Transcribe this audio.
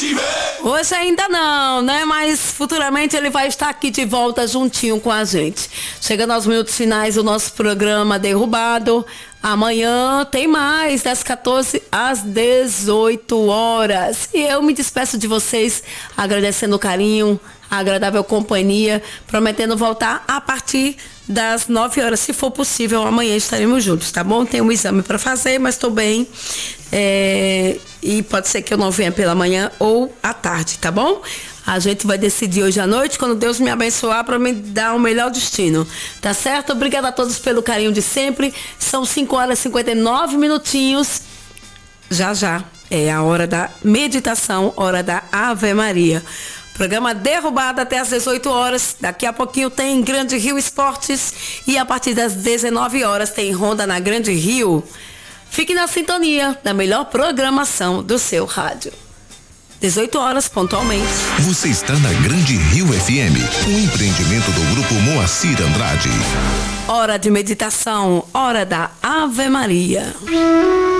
Hoje ainda não, né? Mas futuramente ele vai estar aqui de volta juntinho com a gente. Chegando aos minutos finais do nosso programa Derrubado. Amanhã tem mais, das 14 às 18 horas. E eu me despeço de vocês, agradecendo o carinho, a agradável companhia, prometendo voltar a partir das 9 horas, se for possível. Amanhã estaremos juntos, tá bom? Tenho um exame para fazer, mas estou bem. E pode ser que eu não venha pela manhã ou à tarde, tá bom? A gente vai decidir hoje à noite, quando Deus me abençoar, para me dar o melhor destino. Tá certo? Obrigada a todos pelo carinho de sempre. São 5 horas e 59 minutinhos. Já é a hora da meditação, hora da Ave Maria. Programa Derrubado até às 18 horas. Daqui a pouquinho tem Grande Rio Esportes. E a partir das 19 horas tem Ronda na Grande Rio. Fique na sintonia da melhor programação do seu rádio. 18 horas pontualmente. Você está na Grande Rio FM, um empreendimento do Grupo Moacir Andrade. Hora de meditação, hora da Ave Maria.